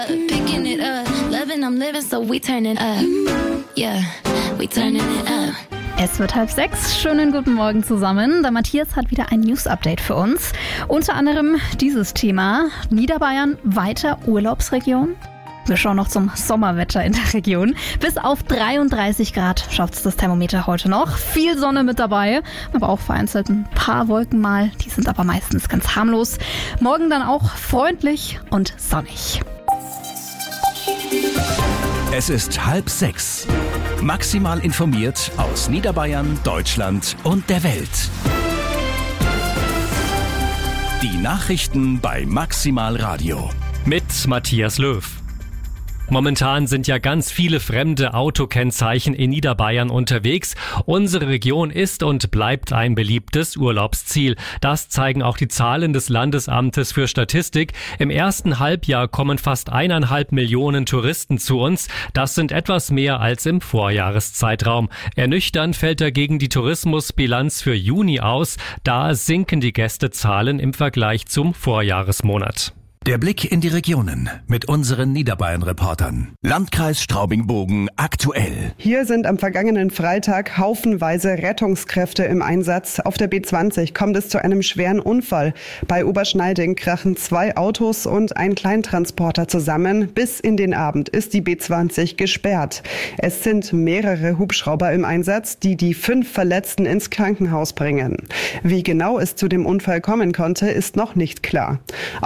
Picking it up, loving, I'm living, so we turning up. Yeah, we turning it up. Es wird 5:30. Schönen guten Morgen zusammen. Der Matthias hat wieder ein News-Update für uns. Unter anderem dieses Thema: Niederbayern weiter Urlaubsregion. Wir schauen noch zum Sommerwetter in der Region. Bis auf 33 Grad schafft das Thermometer heute noch. Viel Sonne mit dabei, aber auch vereinzelt ein paar Wolken mal. Die sind aber meistens ganz harmlos. Morgen dann auch freundlich und sonnig. Es ist 5:30. Maximal informiert aus Niederbayern, Deutschland und der Welt. Die Nachrichten bei Maximal Radio. Mit Matthias Löw. Momentan sind ja ganz viele fremde Autokennzeichen in Niederbayern unterwegs. Unsere Region ist und bleibt ein beliebtes Urlaubsziel. Das zeigen auch die Zahlen des Landesamtes für Statistik. Im ersten Halbjahr kommen fast 1,5 Millionen Touristen zu uns. Das sind etwas mehr als im Vorjahreszeitraum. Ernüchternd fällt dagegen die Tourismusbilanz für Juni aus. Da sinken die Gästezahlen im Vergleich zum Vorjahresmonat. Der Blick in die Regionen mit unseren Niederbayern-Reportern. Landkreis Straubing-Bogen aktuell. Hier sind am vergangenen Freitag haufenweise Rettungskräfte im Einsatz. Auf der B20 kommt es zu einem schweren Unfall. Bei Oberschneiding krachen 2 Autos und ein Kleintransporter zusammen. Bis in den Abend ist die B20 gesperrt. Es sind mehrere Hubschrauber im Einsatz, die 5 Verletzten ins Krankenhaus bringen. Wie genau es zu dem Unfall kommen konnte, ist noch nicht klar.